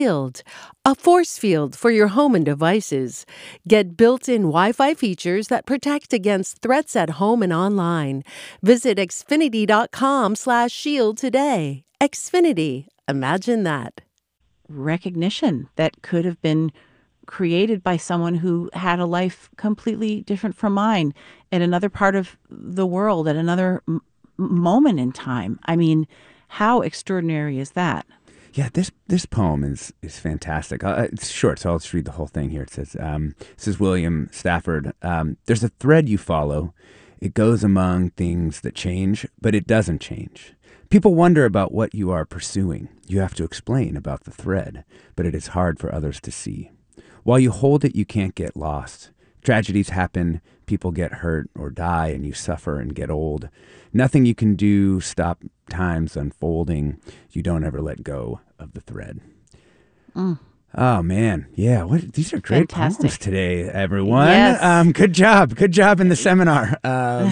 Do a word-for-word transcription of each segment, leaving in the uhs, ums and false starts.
Field, a force field for your home and devices. Get built-in Wi-Fi features that protect against threats at home and online. Visit Xfinity.com slash shield today. Xfinity. Imagine that. Recognition that could have been created by someone who had a life completely different from mine in another part of the world at another m- moment in time. I mean, how extraordinary is that? Yeah, this this poem is is fantastic. Uh, it's short, so I'll just read the whole thing here. It says, um, this is William Stafford. Um, There's a thread you follow. It goes among things that change, but it doesn't change. People wonder about what you are pursuing. You have to explain about the thread, but it is hard for others to see. While you hold it, you can't get lost. Tragedies happen, people get hurt or die, and you suffer and get old. Nothing you can do stop time's unfolding. You don't ever let go of the thread. Mm. Oh, man. Yeah, what, these are great Fantastic. poems today, everyone. Yes. Um, good job. Good job in the seminar. Um,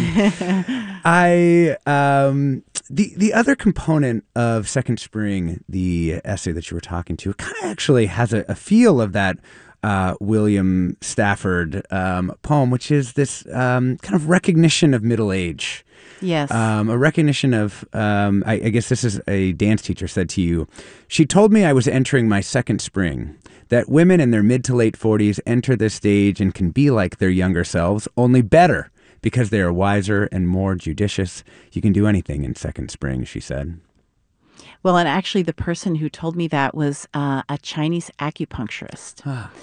I um, the the other component of Second Spring, the essay that you were talking to, it kind of actually has a, a feel of that uh, William Stafford um, poem, which is this um, kind of recognition of middle age. Yes. Um, a recognition of, um, I, I guess this is a dance teacher said to you, she told me I was entering my second spring, that women in their mid to late forties enter this stage and can be like their younger selves, only better, because they are wiser and more judicious. You can do anything in second spring, she said. Well, and actually the person who told me that was uh, a Chinese acupuncturist.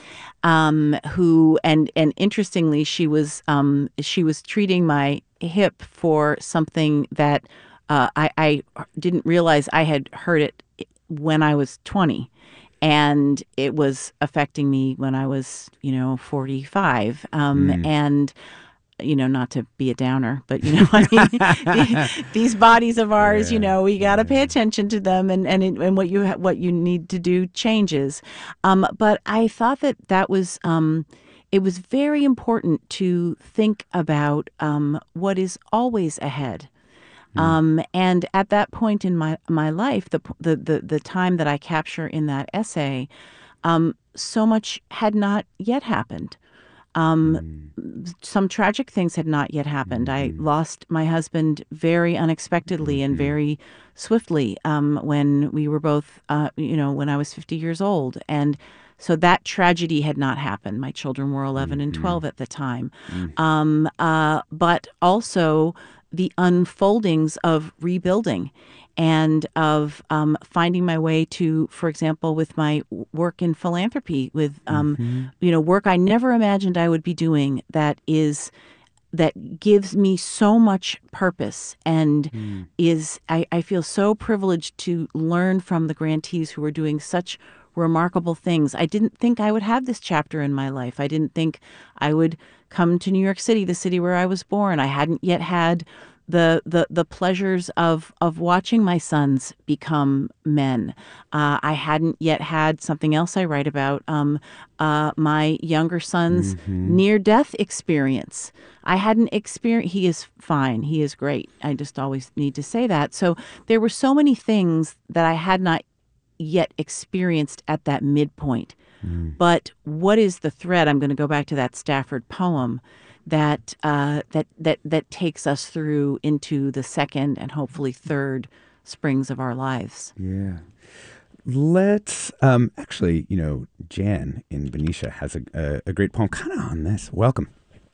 um, who, and, and interestingly, she was, um, she was treating my hip for something that uh, I, I didn't realize I had heard it when I was twenty. And it was affecting me when I was, you know, forty-five. Um, Mm. And, you know, not to be a downer, but, you know, I mean, the- these bodies of ours, you Yeah, know, we got to pay yeah. attention to them, and, and, it, and what you ha- what you need to do changes. Um, but I thought that that was, um, it was very important to think about um, what is always ahead. Um, and at that point in my, my life, the, the, the, the time that I capture in that essay, um, so much had not yet happened. Um, some tragic things had not yet happened. I lost my husband very unexpectedly and very swiftly um, when we were both, uh, you know, when I was fifty years old. And so that tragedy had not happened. My children were eleven and twelve at the time. Um, uh, but also the unfoldings of rebuilding and of um, finding my way to, for example, with my w- work in philanthropy, with um, you know, work I never imagined I would be doing. That is, that gives me so much purpose, and is I, I feel so privileged to learn from the grantees who are doing such remarkable things. I didn't think I would have this chapter in my life. I didn't think I would come to New York City, the city where I was born. I hadn't yet had the the the pleasures of of watching my sons become men. Uh, I hadn't yet had something else I write about, um, uh, my younger son's near death experience. I hadn't experienced. He is fine. He is great. I just always need to say that. So there were so many things that I had not yet experienced at that midpoint. But what is the thread? I'm going to go back to that Stafford poem that uh, that that that takes us through into the second and hopefully third springs of our lives. Yeah. Let's um, actually, you know, Jan in Benicia has a, a, a great poem kind of on this. Welcome.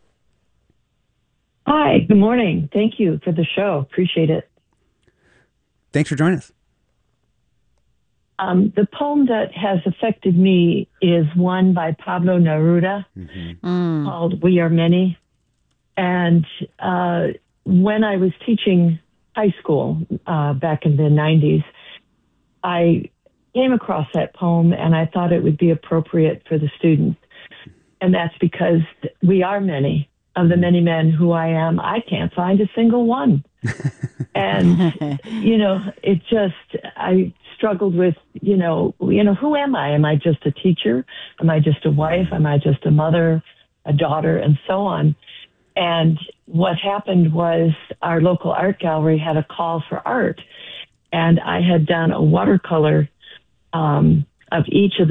Hi, good morning. Thank you for the show. Appreciate it. Thanks for joining us. Um, the poem that has affected me is one by Pablo Neruda Mm. called We Are Many. And uh, when I was teaching high school uh, back in the nineties, I came across that poem and I thought it would be appropriate for the students. And that's because we are many. Of the many men who I am, I can't find a single one. And, you know, it just, I struggled with, you know, you know, who am I? Am I just a teacher? Am I just a wife? Am I just a mother, a daughter, and so on? And what happened was our local art gallery had a call for art. And I had done a watercolor um, of each of